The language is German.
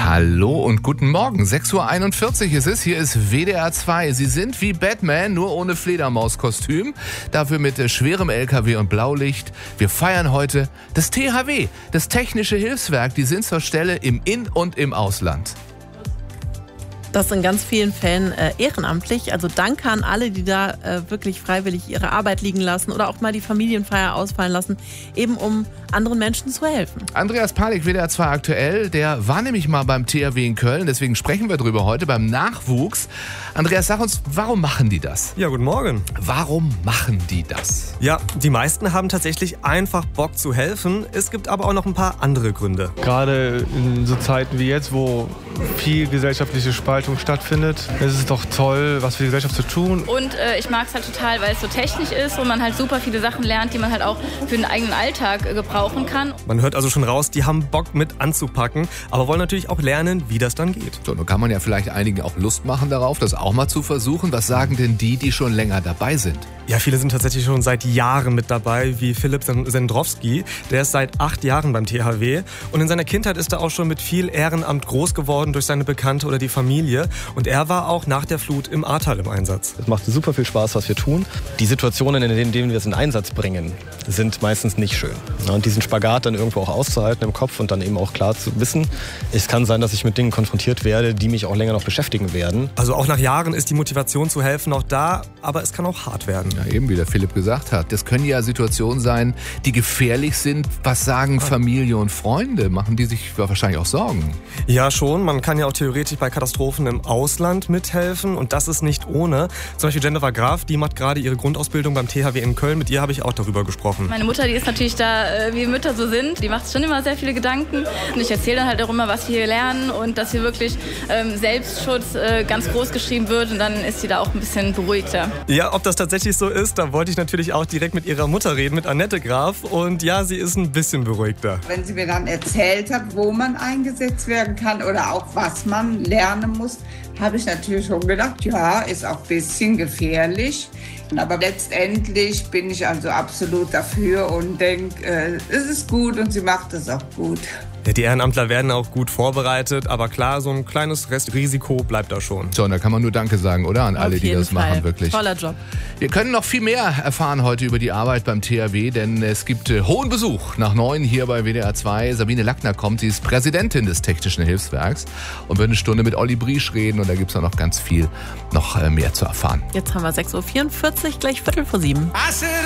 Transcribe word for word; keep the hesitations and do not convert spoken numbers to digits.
Hallo und guten Morgen. sechs Uhr einundvierzig ist es. Hier ist W D R zwei. Sie sind wie Batman, nur ohne Fledermauskostüm. Dafür mit äh, schwerem L K W und Blaulicht. Wir feiern heute das T H W, das Technische Hilfswerk. Die sind zur Stelle im In- und im Ausland. Das in ganz vielen Fällen äh, ehrenamtlich. Also danke an alle, die da äh, wirklich freiwillig ihre Arbeit liegen lassen oder auch mal die Familienfeier ausfallen lassen, eben um anderen Menschen zu helfen. Andreas Palik, W D R zwei aktuell, der war nämlich mal beim T H W in Köln, deswegen sprechen wir drüber heute, beim Nachwuchs. Andreas, sag uns, warum machen die das? Ja, guten Morgen. Warum machen die das? Ja, die meisten haben tatsächlich einfach Bock zu helfen. Es gibt aber auch noch ein paar andere Gründe. Gerade in so Zeiten wie jetzt, wo viel gesellschaftliche Spaltung stattfindet, ist es doch toll, was für die Gesellschaft zu tun. Und äh, ich mag es halt total, weil es so technisch ist und man halt super viele Sachen lernt, die man halt auch für den eigenen Alltag äh, gebrauchen kann. Man hört also schon raus, die haben Bock mit anzupacken, aber wollen natürlich auch lernen, wie das dann geht. So, nun kann man ja vielleicht einigen auch Lust machen darauf, das auch mal zu versuchen. Was sagen denn die, die schon länger dabei sind? Ja, viele sind tatsächlich schon seit Jahren mit dabei, wie Philipp Sendrowski. Der ist seit acht Jahren beim T H W und in seiner Kindheit ist er auch schon mit viel Ehrenamt groß geworden durch seine Bekannte oder die Familie. Und er war auch nach der Flut im Ahrtal im Einsatz. Es macht super viel Spaß, was wir tun. Die Situationen, in denen wir es in Einsatz bringen, sind meistens nicht schön. Und diesen Spagat dann irgendwo auch auszuhalten im Kopf und dann eben auch klar zu wissen, es kann sein, dass ich mit Dingen konfrontiert werde, die mich auch länger noch beschäftigen werden. Also auch nach Jahren ist die Motivation zu helfen noch da, aber es kann auch hart werden. Ja, eben wie der Philipp gesagt hat. Das können ja Situationen sein, die gefährlich sind. Was sagen Familie und Freunde? Machen die sich wahrscheinlich auch Sorgen? Ja, schon. Man kann ja auch theoretisch bei Katastrophen im Ausland mithelfen und das ist nicht ohne. Zum Beispiel Jennifer Graf, die macht gerade ihre Grundausbildung beim T H W in Köln. Mit ihr habe ich auch darüber gesprochen. Meine Mutter, die ist natürlich da, äh, wie Mütter so sind. Die macht sich schon immer sehr viele Gedanken. Und ich erzähle dann halt auch immer, was wir hier lernen und dass hier wirklich ähm, Selbstschutz äh, ganz groß geschrieben wird. Und dann ist sie da auch ein bisschen beruhigter. Ja, ob das tatsächlich so ist, da wollte ich natürlich auch direkt mit ihrer Mutter reden, mit Annette Graf. Und ja, sie ist ein bisschen beruhigter. Wenn sie mir dann erzählt hat, wo man eingesetzt werden kann oder auch was man lernen muss, habe ich natürlich schon gedacht, ja, ist auch ein bisschen gefährlich. Aber letztendlich bin ich also absolut dafür und denke, äh, es ist gut und sie macht es auch gut. Ja, die Ehrenamtler werden auch gut vorbereitet, aber klar, so ein kleines Restrisiko bleibt da schon. So, und da kann man nur Danke sagen, oder? An alle, die das machen, wirklich. Toller Job. Wir können noch viel mehr erfahren heute über die Arbeit beim T H W, denn es gibt äh, hohen Besuch nach neun hier bei W D R zwei. Sabine Lackner kommt, sie ist Präsidentin des Technischen Hilfswerks und wird eine Stunde mit Olli Briesch reden und da gibt es auch noch ganz viel noch äh, mehr zu erfahren. Jetzt haben wir sechs Uhr vierundvierzig, gleich Viertel vor sieben.